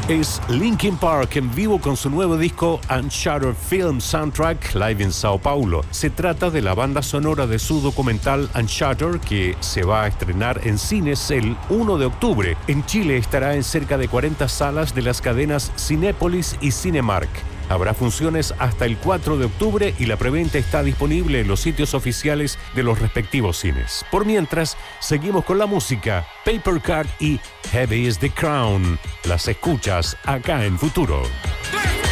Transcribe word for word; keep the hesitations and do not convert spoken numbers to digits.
Es Linkin Park en vivo con su nuevo disco Unshattered Film Soundtrack Live en Sao Paulo. Se trata de la banda sonora de su documental Unshattered, que se va a estrenar en cines el primero de octubre. En Chile estará en cerca de cuarenta salas de las cadenas Cinépolis y Cinemark. Habrá funciones hasta el cuatro de octubre y la preventa está disponible en los sitios oficiales de los respectivos cines. Por mientras, seguimos con la música. Paper Cut y Heavy is the Crown. Las escuchas acá en Futuro.